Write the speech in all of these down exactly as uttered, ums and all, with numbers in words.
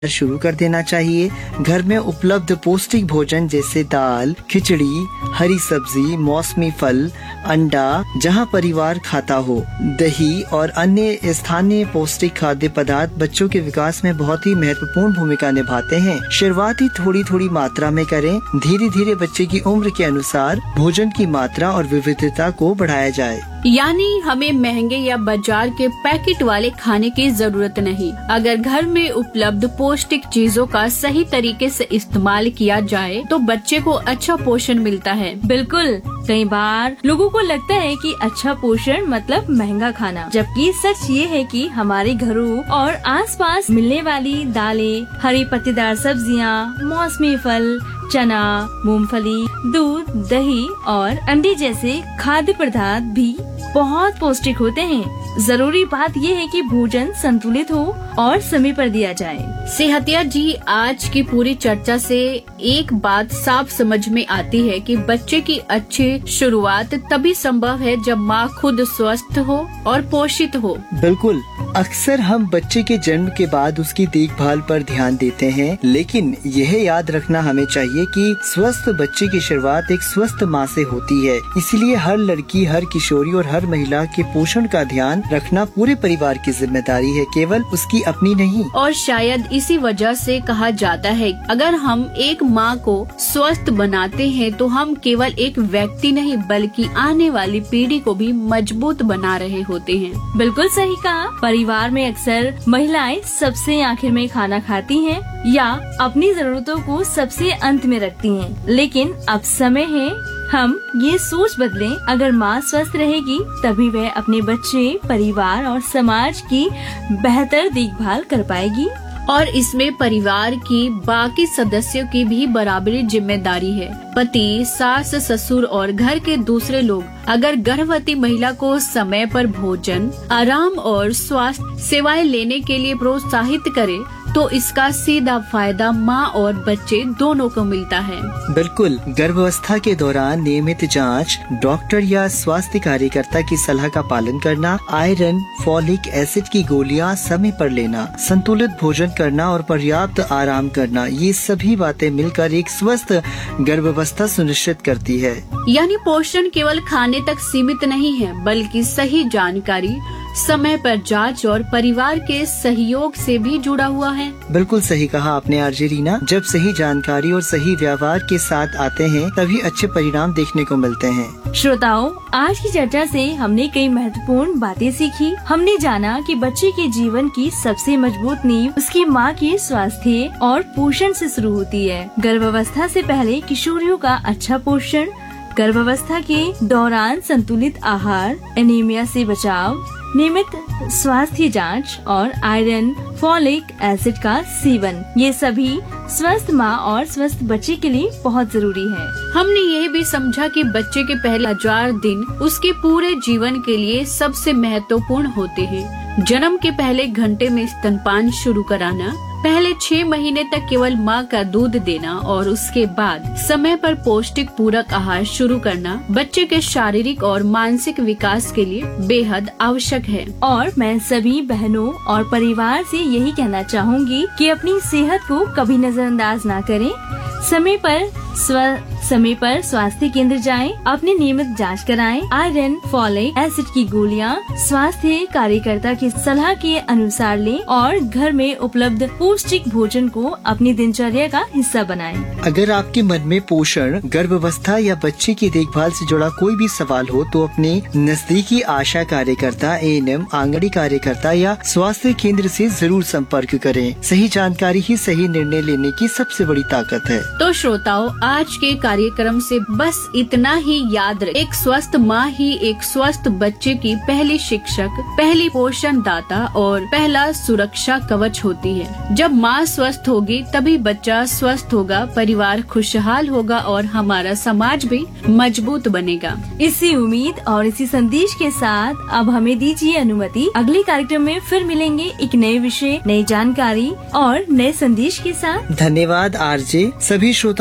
शुरू कर देना चाहिए। घर में उपलब्ध पौष्टिक भोजन जैसे दाल, खिचड़ी, हरी सब्जी, मौसमी फल, अंडा जहां परिवार खाता हो, दही और अन्य स्थानीय पौष्टिक खाद्य पदार्थ बच्चों के विकास में बहुत ही महत्वपूर्ण भूमिका निभाते हैं। शुरुआती थोड़ी थोड़ी मात्रा में करें, धीरे धीरे बच्चे की उम्र के अनुसार भोजन की मात्रा और विविधता को बढ़ाया जाए। यानी हमें महंगे या बाजार के पैकेट वाले खाने की जरूरत नहीं। अगर घर में उपलब्ध पौष्टिक चीजों का सही तरीके से इस्तेमाल किया जाए तो बच्चे को अच्छा पोषण मिलता है। बिल्कुल, कई बार लोगों को लगता है कि अच्छा पोषण मतलब महंगा खाना, जबकि सच ये है कि हमारे घरों और आसपास मिलने वाली दालें, हरी पत्तेदार सब्जियां, मौसमी फल, चना, मूंगफली, दूध, दही और अंडे जैसे खाद्य पदार्थ भी बहुत पौष्टिक होते हैं। जरूरी बात यह है कि भोजन संतुलित हो और समय पर दिया जाए। सेहतिया जी, आज की पूरी चर्चा से एक बात साफ समझ में आती है कि बच्चे की अच्छी शुरुआत तभी संभव है जब माँ खुद स्वस्थ हो और पोषित हो। बिल्कुल, अक्सर हम बच्चे के जन्म के बाद उसकी देखभाल पर ध्यान देते हैं, लेकिन यह याद रखना हमें चाहिए कि स्वस्थ बच्चे की शुरुआत एक स्वस्थ माँ से होती है। इसलिए हर लड़की, हर किशोरी और हर महिला के पोषण का ध्यान रखना पूरे परिवार की जिम्मेदारी है, केवल उसकी अपनी नहीं। और शायद इसी वजह से कहा जाता है, अगर हम एक माँ को स्वस्थ बनाते हैं तो हम केवल एक व्यक्ति नहीं बल्कि आने वाली पीढ़ी को भी मजबूत बना रहे होते हैं। बिल्कुल सही कहा। परिवार में अक्सर महिलाएं सबसे आखिर में खाना खाती हैं या अपनी जरूरतों को सबसे अंत में रखती हैं, लेकिन अब समय है हम ये सोच बदलें। अगर माँ स्वस्थ रहेगी तभी वह अपने बच्चे, परिवार और समाज की बेहतर देखभाल कर पाएगी। और इसमें परिवार की बाकी सदस्यों की भी बराबरी जिम्मेदारी है। पति, सास, ससुर और घर के दूसरे लोग अगर गर्भवती महिला को समय पर भोजन, आराम और स्वास्थ्य सेवाएं लेने के लिए प्रोत्साहित करे तो इसका सीधा फायदा माँ और बच्चे दोनों को मिलता है। बिल्कुल, गर्भावस्था के दौरान नियमित जांच, डॉक्टर या स्वास्थ्य कार्यकर्ता की सलाह का पालन करना, आयरन, फॉलिक एसिड की गोलियां समय पर लेना, संतुलित भोजन करना और पर्याप्त आराम करना, ये सभी बातें मिलकर एक स्वस्थ गर्भावस्था सुनिश्चित करती है। यानी पोषण केवल खाने तक सीमित नहीं है, बल्कि सही जानकारी, समय पर जांच और परिवार के सहयोग से भी जुड़ा हुआ है। बिल्कुल सही कहा आपने आरजे रीना। जब सही जानकारी और सही व्यवहार के साथ आते हैं तभी अच्छे परिणाम देखने को मिलते हैं। श्रोताओं, आज की चर्चा से हमने कई महत्वपूर्ण बातें सीखी। हमने जाना कि बच्चे के जीवन की सबसे मजबूत नींव उसकी माँ के स्वास्थ्य और पोषण से शुरू होती है। गर्भावस्था से पहले किशोरियों का अच्छा पोषण, गर्भावस्था के दौरान संतुलित आहार, एनीमिया से बचाव, नियमित स्वास्थ्य जांच और आयरन, फॉलिक एसिड का सेवन, ये सभी स्वस्थ माँ और स्वस्थ बच्चे के लिए बहुत जरूरी है। हमने यह भी समझा कि बच्चे के पहले हजार दिन उसके पूरे जीवन के लिए सबसे महत्वपूर्ण होते हैं। जन्म के पहले घंटे में स्तनपान शुरू कराना, पहले छह महीने तक केवल माँ का दूध देना और उसके बाद समय पर पौष्टिक पूरक आहार शुरू करना बच्चे के शारीरिक और मानसिक विकास के लिए बेहद आवश्यक है। और मैं सभी बहनों और परिवार से यही कहना चाहूँगी कि अपनी सेहत को कभी नजरअंदाज ना करें। समय पर स्व समय पर स्वास्थ्य केंद्र जाएं, अपनी नियमित जांच कराएं, आयरन, फॉलिक एसिड की गोलियां स्वास्थ्य कार्यकर्ता की सलाह के अनुसार लें और घर में उपलब्ध पौष्टिक भोजन को अपनी दिनचर्या का हिस्सा बनाएं। अगर आपके मन में पोषण, गर्भावस्था या बच्चे की देखभाल से जुड़ा कोई भी सवाल हो तो अपने नजदीकी आशा कार्यकर्ता, ए एन एम, आंगनवाड़ी कार्यकर्ता या स्वास्थ्य केंद्र से जरूर संपर्क करें। सही जानकारी ही सही निर्णय लेने की सबसे बड़ी ताकत है। तो श्रोताओं, आज के कार्यक्रम से बस इतना ही याद रखें, एक स्वस्थ माँ ही एक स्वस्थ बच्चे की पहली शिक्षक, पहली पोषण दाता और पहला सुरक्षा कवच होती है। जब माँ स्वस्थ होगी तभी बच्चा स्वस्थ होगा, परिवार खुशहाल होगा और हमारा समाज भी मजबूत बनेगा। इसी उम्मीद और इसी संदेश के साथ अब हमें दीजिए अनुमति। अगले कार्यक्रम में फिर मिलेंगे एक नए विषय, नई जानकारी और नए संदेश के साथ। धन्यवाद आरजे। सभी श्रोताओं से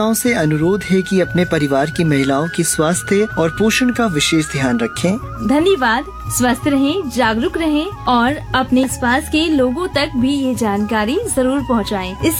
अनुरोध है कि अपने परिवार की महिलाओं की स्वास्थ्य और पोषण का विशेष ध्यान रखें। धन्यवाद। स्वस्थ रहें, जागरूक रहें और अपने आसपास के लोगों तक भी ये जानकारी जरूर पहुंचाएं। इस